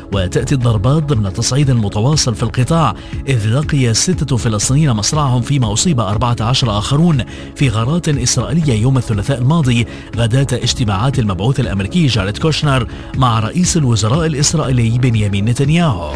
وتأتي الضربات ضمن تصعيد متواصل في القطاع، إذ لقي 6 فلسطينيين مصرعهم فيما أصيب 14 آخرون في غارات إسرائيلية يوم الثلاثاء الماضي غداة اجتماعات المبعوث الأمريكي جاريد كوشنر مع رئيس الوزراء الإسرائيلي بنيامين نتنياهو.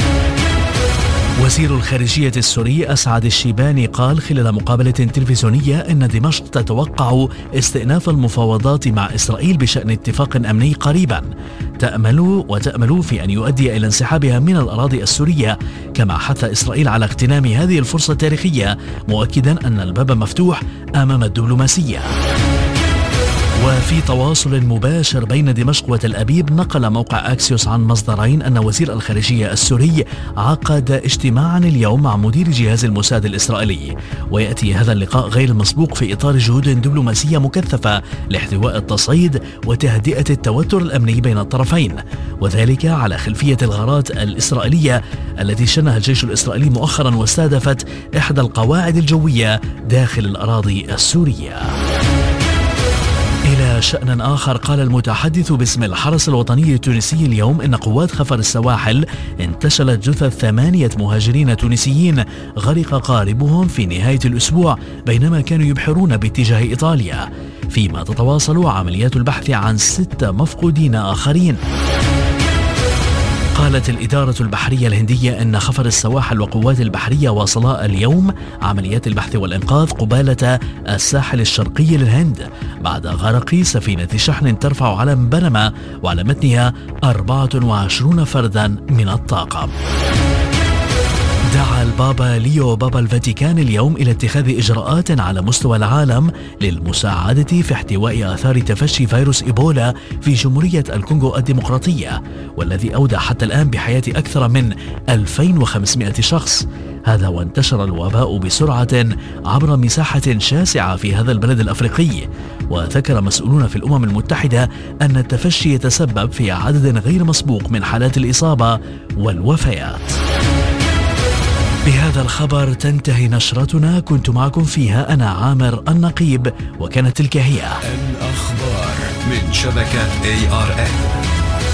وزير الخارجية السوري أسعد الشيباني قال خلال مقابلة تلفزيونية إن دمشق تتوقع استئناف المفاوضات مع إسرائيل بشأن اتفاق أمني قريبا، تأمل في أن يؤدي إلى انسحابها من الأراضي السورية، كما حث إسرائيل على اغتنام هذه الفرصة التاريخية، مؤكدا أن الباب مفتوح أمام الدبلوماسية. وفي تواصل مباشر بين دمشق وتل أبيب، نقل موقع أكسيوس عن مصدرين أن وزير الخارجية السوري عقد اجتماعا اليوم مع مدير جهاز الموساد الإسرائيلي، ويأتي هذا اللقاء غير المسبوق في إطار جهود دبلوماسية مكثفة لاحتواء التصعيد وتهدئة التوتر الأمني بين الطرفين، وذلك على خلفية الغارات الإسرائيلية التي شنها الجيش الإسرائيلي مؤخرا واستهدفت إحدى القواعد الجوية داخل الأراضي السورية. إلى شأن آخر، قال المتحدث باسم الحرس الوطني التونسي اليوم إن قوات خفر السواحل انتشلت جثث 8 مهاجرين تونسيين غرق قاربهم في نهاية الأسبوع بينما كانوا يبحرون باتجاه إيطاليا، فيما تتواصل عمليات البحث عن 6 مفقودين آخرين. قالت الإدارة البحرية الهندية أن خفر السواحل وقوات البحرية واصلا اليوم عمليات البحث والإنقاذ قبالة الساحل الشرقي للهند بعد غرق سفينة شحن ترفع علم بنما وعلى متنها 24 فردا من الطاقم. دعا البابا ليو بابا الفاتيكان اليوم إلى اتخاذ إجراءات على مستوى العالم للمساعدة في احتواء آثار تفشي فيروس إيبولا في جمهورية الكونغو الديمقراطية، والذي أودى حتى الآن بحياة أكثر من 2500 شخص. هذا وانتشر الوباء بسرعة عبر مساحة شاسعة في هذا البلد الأفريقي، وذكر مسؤولون في الأمم المتحدة أن التفشي يتسبب في عدد غير مسبوق من حالات الإصابة والوفيات. بهذا الخبر تنتهي نشرتنا، كنت معكم فيها أنا عامر النقيب، وكانت تلك هي الأخبار من شبكة ARN.